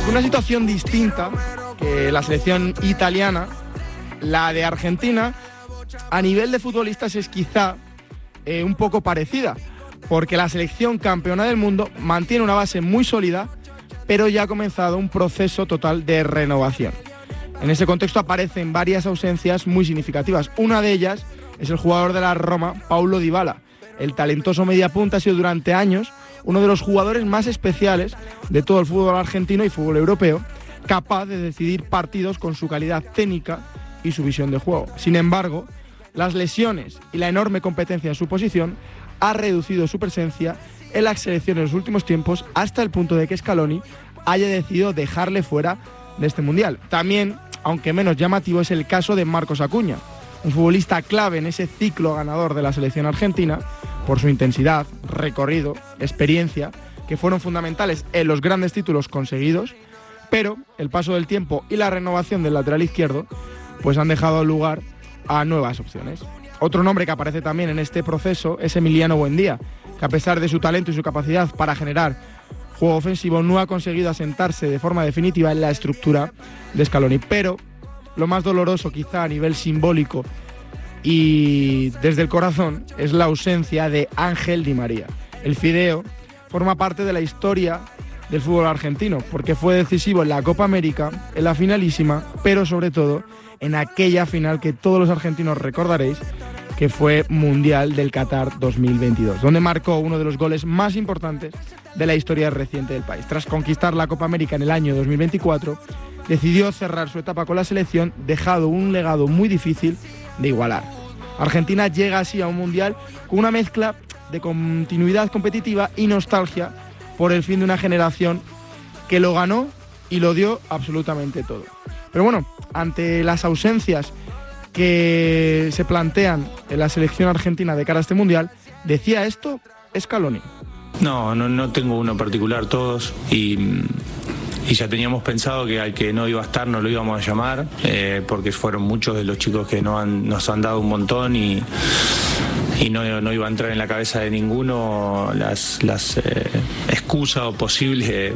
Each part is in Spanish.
Una situación distinta que la selección italiana, la de Argentina, a nivel de futbolistas es quizá un poco parecida, porque la selección campeona del mundo mantiene una base muy sólida, pero ya ha comenzado un proceso total de renovación. En ese contexto aparecen varias ausencias muy significativas. Una de ellas es el jugador de la Roma, Paulo Dybala. El talentoso mediapunta ha sido durante años uno de los jugadores más especiales de todo el fútbol argentino y fútbol europeo, capaz de decidir partidos con su calidad técnica y su visión de juego. Sin embargo, las lesiones y la enorme competencia en su posición ha reducido su presencia en la selección en los últimos tiempos, hasta el punto de que Scaloni haya decidido dejarle fuera de este mundial. También, aunque menos llamativo, es el caso de Marcos Acuña, un futbolista clave en ese ciclo ganador de la selección argentina, por su intensidad, recorrido, experiencia, que fueron fundamentales en los grandes títulos conseguidos, pero el paso del tiempo y la renovación del lateral izquierdo pues han dejado lugar a nuevas opciones. Otro nombre que aparece también en este proceso es Emiliano Buendía, que a pesar de su talento y su capacidad para generar juego ofensivo no ha conseguido asentarse de forma definitiva en la estructura de Scaloni. Pero lo más doloroso quizá a nivel simbólico y desde el corazón es la ausencia de Ángel Di María. El Fideo forma parte de la historia del fútbol argentino porque fue decisivo en la Copa América, en la finalísima, pero sobre todo en aquella final que todos los argentinos recordaréis, que fue Mundial del Qatar 2022, donde marcó uno de los goles más importantes de la historia reciente del país. Tras conquistar la Copa América en el año 2024, decidió cerrar su etapa con la selección, dejando un legado muy difícil de igualar. Argentina llega así a un Mundial con una mezcla de continuidad competitiva y nostalgia por el fin de una generación que lo ganó y lo dio absolutamente todo. Pero bueno, ante las ausencias que se plantean en la selección argentina de cara a este Mundial, decía esto Scaloni. No tengo uno en particular, todos, y ya teníamos pensado que al que no iba a estar no lo íbamos a llamar, porque fueron muchos de los chicos que nos han dado un montón y no iba a entrar en la cabeza de ninguno las excusas o posible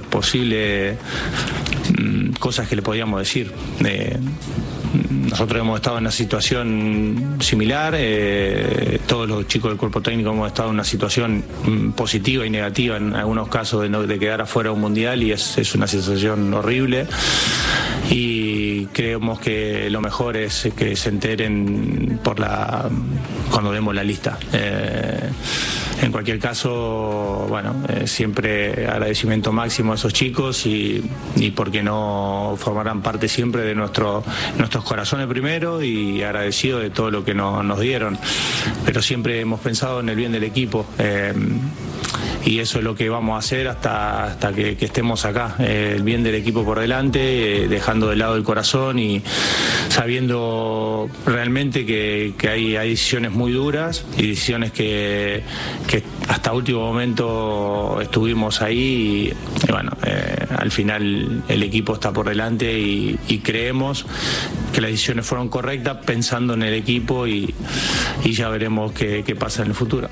cosas que le podíamos decir. Nosotros hemos estado en una situación similar, todos los chicos del cuerpo técnico hemos estado en una situación positiva y negativa en algunos casos de quedar afuera de un mundial, y es una sensación horrible, y creemos que lo mejor es que se enteren cuando vemos la lista. En cualquier caso, bueno, siempre agradecimiento máximo a esos chicos y porque no formarán parte siempre de nuestros corazones primero, y agradecido de todo lo que nos dieron. Pero siempre hemos pensado en el bien del equipo. Y eso es lo que vamos a hacer hasta que estemos acá, el bien del equipo por delante, dejando de lado el corazón y sabiendo realmente que hay decisiones muy duras y decisiones que hasta último momento estuvimos ahí, y bueno, al final el equipo está por delante y creemos que las decisiones fueron correctas pensando en el equipo, y ya veremos qué pasa en el futuro.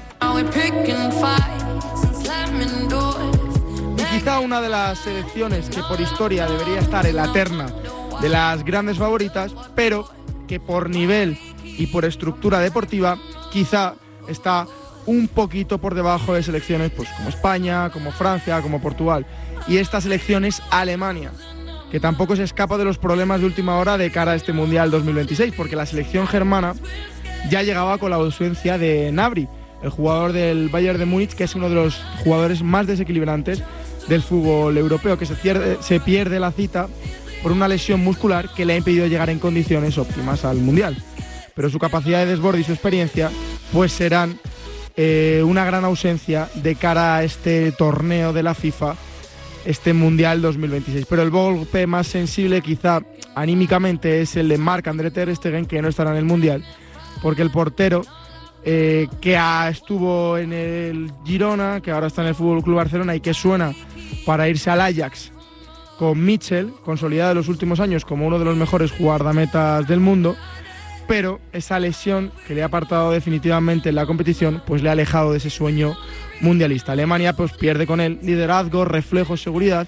Y quizá una de las selecciones que por historia debería estar en la terna de las grandes favoritas, pero que por nivel y por estructura deportiva quizá está un poquito por debajo de selecciones pues como España, como Francia, como Portugal. Y esta selección es Alemania, que tampoco se escapa de los problemas de última hora de cara a este Mundial 2026, porque la selección germana ya llegaba con la ausencia de Gnabry, el jugador del Bayern de Múnich, que es uno de los jugadores más desequilibrantes del fútbol europeo, que se pierde la cita por una lesión muscular que le ha impedido llegar en condiciones óptimas al Mundial. Pero su capacidad de desborde y su experiencia pues serán una gran ausencia de cara a este torneo de la FIFA, este Mundial 2026. Pero el golpe más sensible quizá anímicamente es el de Marc-André ter Stegen, que no estará en el Mundial, porque el portero que estuvo en el Girona, que ahora está en el FC Barcelona y que suena para irse al Ajax con Mitchell, consolidado en los últimos años como uno de los mejores guardametas del mundo, pero esa lesión que le ha apartado definitivamente en la competición pues le ha alejado de ese sueño mundialista. Alemania pues pierde con él liderazgo, reflejo, seguridad,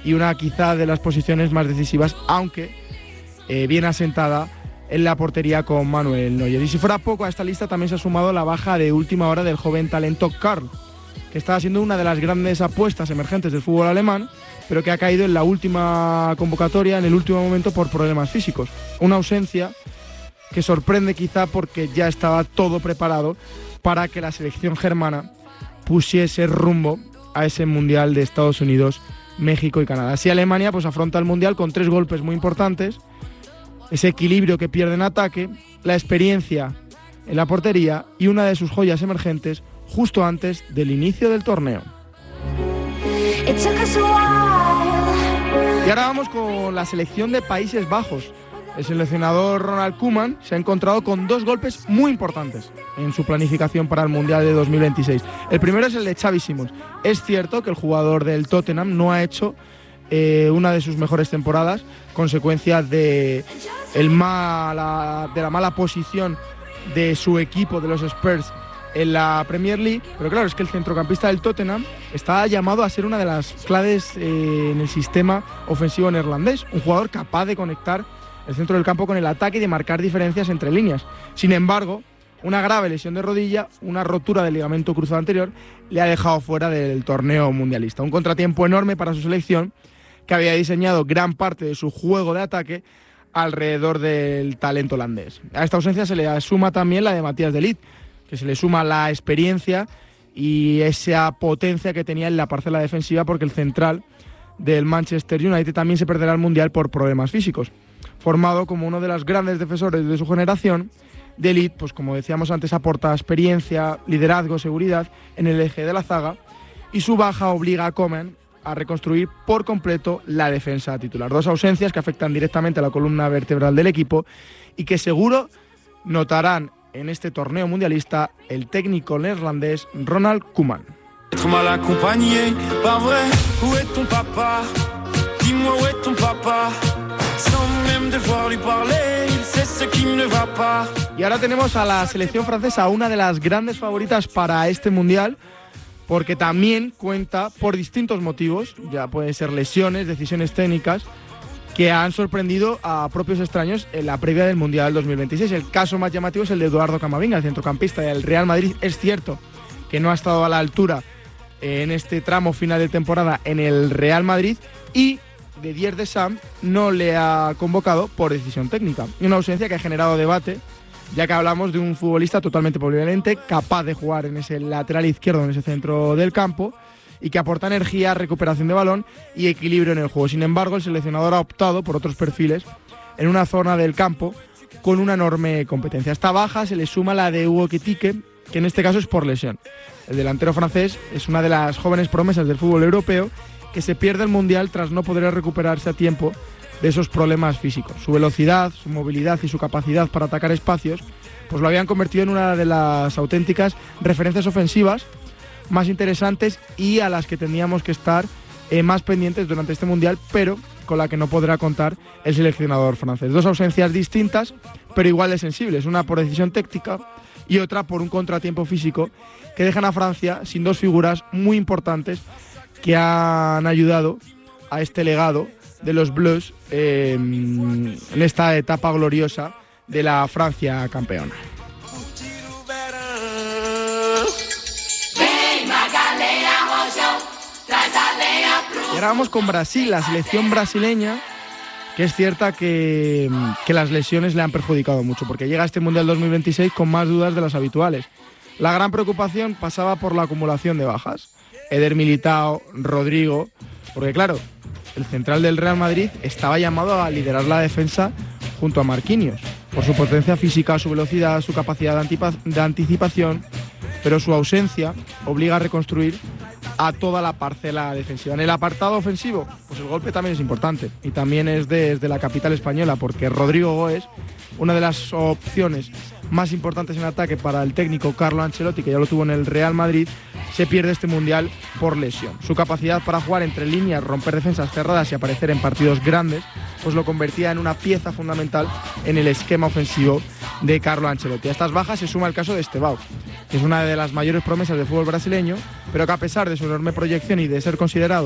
y una quizá de las posiciones más decisivas, aunque bien asentada en la portería con Manuel Neuer. Y si fuera poco, a esta lista también se ha sumado la baja de última hora del joven talento Karl, que estaba siendo una de las grandes apuestas emergentes del fútbol alemán, pero que ha caído en la última convocatoria, en el último momento, por problemas físicos. Una ausencia que sorprende quizá porque ya estaba todo preparado para que la selección germana pusiese rumbo a ese Mundial de Estados Unidos, México y Canadá. Así Alemania pues afronta el Mundial con 3 golpes muy importantes: ese equilibrio que pierde en ataque, la experiencia en la portería y una de sus joyas emergentes justo antes del inicio del torneo. Y ahora vamos con la selección de Países Bajos. El seleccionador Ronald Koeman se ha encontrado con 2 golpes muy importantes en su planificación para el Mundial de 2026. El primero es el de Xavi Simons. Es cierto que el jugador del Tottenham no ha hecho una de sus mejores temporadas, consecuencia de la mala posición de su equipo, de los Spurs, en la Premier League, pero claro, es que el centrocampista del Tottenham está llamado a ser una de las claves en el sistema ofensivo neerlandés, un jugador capaz de conectar el centro del campo con el ataque y de marcar diferencias entre líneas. Sin embargo, una grave lesión de rodilla, una rotura del ligamento cruzado anterior, le ha dejado fuera del torneo mundialista. Un contratiempo enorme para su selección, que había diseñado gran parte de su juego de ataque alrededor del talento holandés. A esta ausencia se le suma también la de Matías de Ligt, que se le suma la experiencia y esa potencia que tenía en la parcela defensiva, porque el central del Manchester United también se perderá el Mundial por problemas físicos. Formado como uno de los grandes defensores de su generación, de Ligt, pues como decíamos antes, aporta experiencia, liderazgo, seguridad en el eje de la zaga, y su baja obliga a Koeman a reconstruir por completo la defensa titular. 2 ausencias que afectan directamente a la columna vertebral del equipo y que seguro notarán en este torneo mundialista el técnico neerlandés Ronald Koeman. Y ahora tenemos a la selección francesa, una de las grandes favoritas para este mundial, porque también cuenta por distintos motivos, ya pueden ser lesiones, decisiones técnicas, que han sorprendido a propios extraños en la previa del Mundial 2026. El caso más llamativo es el de Eduardo Camavinga, el centrocampista del Real Madrid. Es cierto que no ha estado a la altura en este tramo final de temporada en el Real Madrid, y Didier Deschamps no le ha convocado por decisión técnica. Una ausencia que ha generado debate, ya que hablamos de un futbolista totalmente polivalente, capaz de jugar en ese lateral izquierdo, en ese centro del campo, y que aporta energía, recuperación de balón y equilibrio en el juego. Sin embargo, el seleccionador ha optado por otros perfiles en una zona del campo con una enorme competencia. A esta baja se le suma la de Hugo Ekitike, que en este caso es por lesión. El delantero francés es una de las jóvenes promesas del fútbol europeo que se pierde el Mundial tras no poder recuperarse a tiempo de esos problemas físicos. Su velocidad, su movilidad y su capacidad para atacar espacios pues lo habían convertido en una de las auténticas referencias ofensivas más interesantes y a las que tendríamos que estar más pendientes durante este Mundial, pero con la que no podrá contar el seleccionador francés. 2 ausencias distintas, pero igual de sensibles, una por decisión táctica y otra por un contratiempo físico, que dejan a Francia sin 2 figuras muy importantes que han ayudado a este legado de los Bleus en esta etapa gloriosa de la Francia campeona. Y ahora vamos con Brasil, la selección brasileña, que es cierta que las lesiones le han perjudicado mucho, porque llega a este Mundial 2026 con más dudas de las habituales. La gran preocupación pasaba por la acumulación de bajas. Eder Militao, Rodrigo, porque claro, el central del Real Madrid estaba llamado a liderar la defensa junto a Marquinhos, por su potencia física, su velocidad, su capacidad de anticipación, pero su ausencia obliga a reconstruir a toda la parcela defensiva. En el apartado ofensivo, pues el golpe también es importante, y también es desde la capital española, porque Rodrigo Goes, una de las opciones más importantes en ataque para el técnico Carlo Ancelotti, que ya lo tuvo en el Real Madrid, se pierde este Mundial por lesión. Su capacidad para jugar entre líneas, romper defensas cerradas y aparecer en partidos grandes, pues lo convertía en una pieza fundamental en el esquema ofensivo de Carlo Ancelotti. A estas bajas se suma el caso de Estevao, que es una de las mayores promesas del fútbol brasileño, pero que a pesar de su enorme proyección y de ser considerado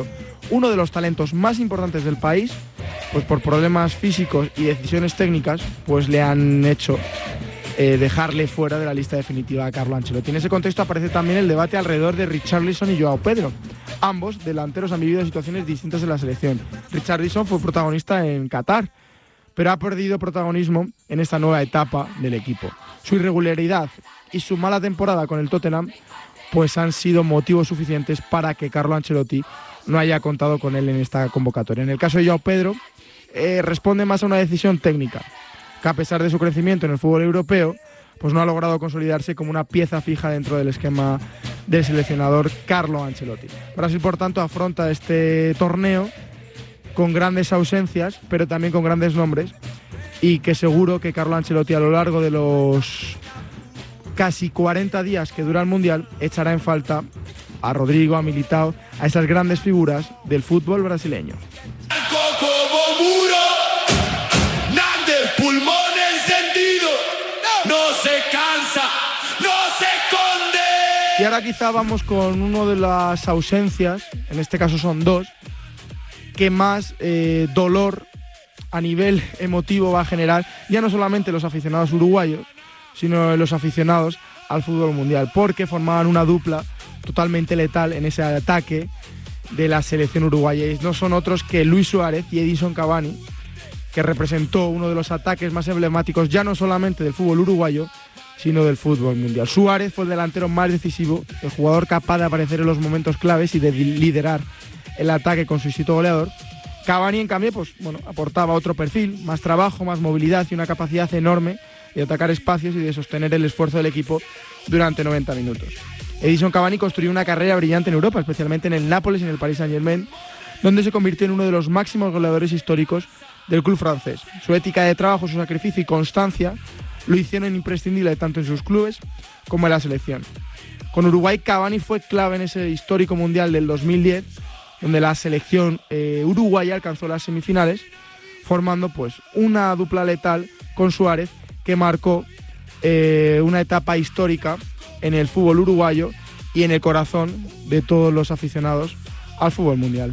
uno de los talentos más importantes del país, pues por problemas físicos y decisiones técnicas, pues le han hecho dejarle fuera de la lista definitiva a Carlo Ancelotti. En ese contexto aparece también el debate alrededor de Richarlison y Joao Pedro. Ambos delanteros han vivido situaciones distintas en la selección. Richarlison fue protagonista en Qatar, pero ha perdido protagonismo en esta nueva etapa del equipo. Su irregularidad y su mala temporada con el Tottenham pues han sido motivos suficientes para que Carlo Ancelotti no haya contado con él en esta convocatoria. En el caso de Joao Pedro, responde más a una decisión técnica, que a pesar de su crecimiento en el fútbol europeo, pues no ha logrado consolidarse como una pieza fija dentro del esquema del seleccionador Carlo Ancelotti. Brasil, por tanto, afronta este torneo con grandes ausencias, pero también con grandes nombres, y que seguro que Carlo Ancelotti, a lo largo de los casi 40 días que dura el Mundial, echará en falta a Rodrigo, a Militao, a esas grandes figuras del fútbol brasileño. Y ahora quizá vamos con una de las ausencias, en este caso son dos, que más dolor a nivel emotivo va a generar, ya no solamente los aficionados uruguayos, sino los aficionados al fútbol mundial, porque formaban una dupla totalmente letal en ese ataque de la selección uruguaya. Y no son otros que Luis Suárez y Edinson Cavani, que representó uno de los ataques más emblemáticos, ya no solamente del fútbol uruguayo, sino del fútbol mundial. Suárez fue el delantero más decisivo, el jugador capaz de aparecer en los momentos claves y de liderar el ataque con su instinto goleador. Cavani, en cambio, pues bueno, aportaba otro perfil, más trabajo, más movilidad y una capacidad enorme de atacar espacios y de sostener el esfuerzo del equipo durante 90 minutos. Edinson Cavani construyó una carrera brillante en Europa, especialmente en el Nápoles y en el Paris Saint-Germain, donde se convirtió en uno de los máximos goleadores históricos del club francés. Su ética de trabajo, su sacrificio y constancia lo hicieron imprescindible tanto en sus clubes como en la selección. Con Uruguay, Cavani fue clave en ese histórico mundial del 2010, donde la selección uruguaya alcanzó las semifinales, formando pues una dupla letal con Suárez, que marcó una etapa histórica en el fútbol uruguayo y en el corazón de todos los aficionados al fútbol mundial.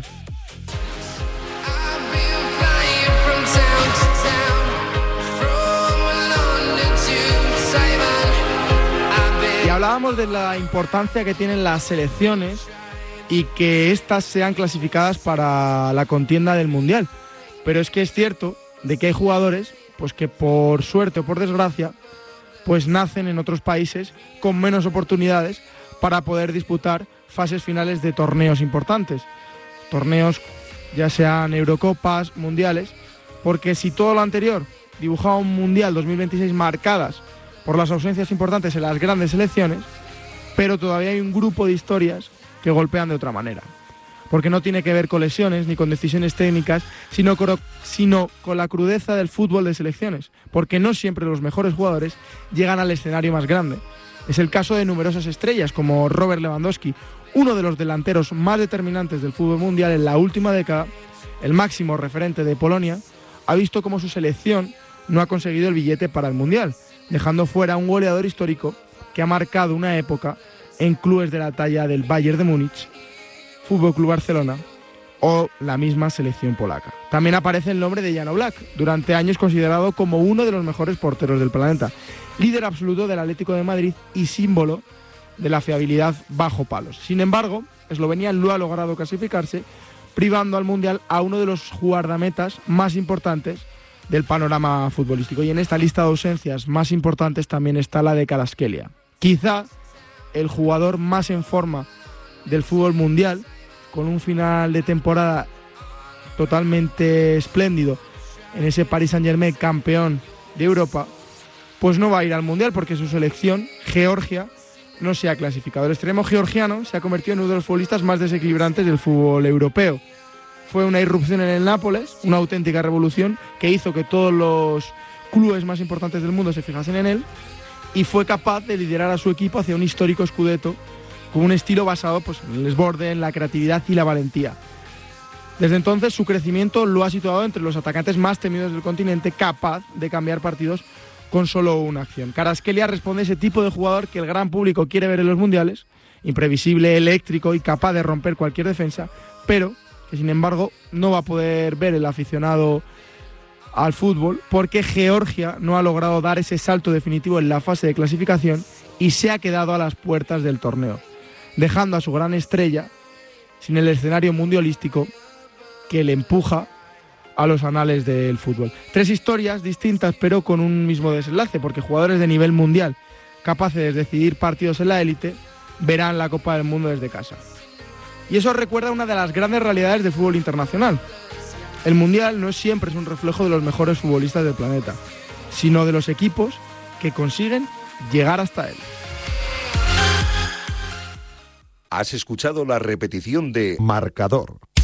Y hablábamos de la importancia que tienen las selecciones y que éstas sean clasificadas para la contienda del mundial. Pero es que es cierto de que hay jugadores pues que por suerte o por desgracia pues nacen en otros países con menos oportunidades para poder disputar fases finales de torneos importantes. Torneos ya sean Eurocopas, mundiales, porque si todo lo anterior dibujaba un Mundial 2026 marcadas por las ausencias importantes en las grandes selecciones, pero todavía hay un grupo de historias que golpean de otra manera. Porque no tiene que ver con lesiones ni con decisiones técnicas, sino con la crudeza del fútbol de selecciones, porque no siempre los mejores jugadores llegan al escenario más grande. Es el caso de numerosas estrellas como Robert Lewandowski, uno de los delanteros más determinantes del fútbol mundial en la última década, el máximo referente de Polonia, ha visto cómo su selección no ha conseguido el billete para el Mundial, dejando fuera a un goleador histórico que ha marcado una época en clubes de la talla del Bayern de Múnich, Fútbol Club Barcelona o la misma selección polaca. También aparece el nombre de Jan Oblak, durante años considerado como uno de los mejores porteros del planeta, líder absoluto del Atlético de Madrid y símbolo de la fiabilidad bajo palos. Sin embargo, Eslovenia no ha logrado clasificarse, privando al Mundial a uno de los guardametas más importantes del panorama futbolístico. Y en esta lista de ausencias más importantes también está la de Kvaratskhelia. Quizá el jugador más en forma del fútbol mundial, con un final de temporada totalmente espléndido en ese Paris Saint-Germain campeón de Europa, pues no va a ir al Mundial porque su selección, Georgia, no se ha clasificado. El extremo georgiano se ha convertido en uno de los futbolistas más desequilibrantes del fútbol europeo. Fue una irrupción en el Nápoles, una auténtica revolución que hizo que todos los clubes más importantes del mundo se fijasen en él, y fue capaz de liderar a su equipo hacia un histórico Scudetto con un estilo basado pues, en el desborde, en la creatividad y la valentía. Desde entonces su crecimiento lo ha situado entre los atacantes más temidos del continente, capaz de cambiar partidos con solo una acción. Kvaratskhelia responde a ese tipo de jugador que el gran público quiere ver en los mundiales, imprevisible, eléctrico y capaz de romper cualquier defensa, pero que sin embargo no va a poder ver el aficionado al fútbol porque Georgia no ha logrado dar ese salto definitivo en la fase de clasificación y se ha quedado a las puertas del torneo, dejando a su gran estrella sin el escenario mundialístico que le empuja a los anales del fútbol. 3 historias distintas pero con un mismo desenlace, porque jugadores de nivel mundial capaces de decidir partidos en la élite verán la Copa del Mundo desde casa. Y eso recuerda una de las grandes realidades del fútbol internacional. El Mundial no siempre es un reflejo de los mejores futbolistas del planeta, sino de los equipos que consiguen llegar hasta él. Has escuchado la repetición de Marcador